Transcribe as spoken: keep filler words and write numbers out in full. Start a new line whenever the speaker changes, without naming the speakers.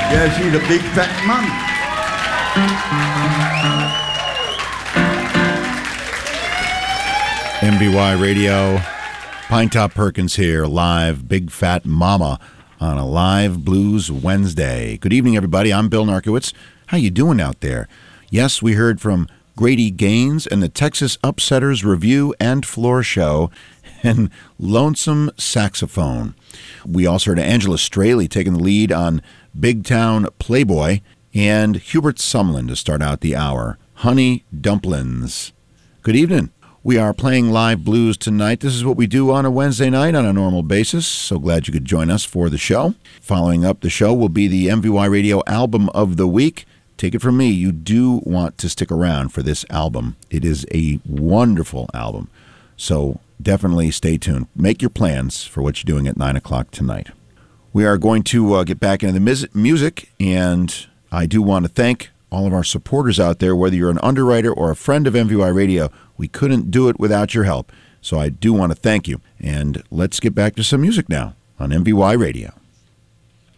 Yeah, she's a big fat mama.
M B Y Radio, Pine Top Perkins here, live, Big Fat Mama, on a live Blues Wednesday. Good evening, everybody. I'm Bill Narkowitz. How you doing out there? Yes, we heard from Grady Gaines and the Texas Upsetters Review and Floor Show and Lonesome Saxophone. We also heard Angela Straley taking the lead on Big Town Playboy, and Hubert Sumlin to start out the hour. Honey Dumplins. Good evening. We are playing live blues tonight. This is what we do on a Wednesday night on a normal basis. So glad you could join us for the show. Following up the show will be the M V Y Radio Album of the Week. Take it from me, you do want to stick around for this album. It is a wonderful album. So definitely stay tuned. Make your plans for what you're doing at nine o'clock tonight. We are going to uh, get back into the mis- music, and I do want to thank all of our supporters out there, whether you're an underwriter or a friend of M V Y Radio. We couldn't do it without your help, so I do want to thank you. And let's get back to some music now on M V Y Radio.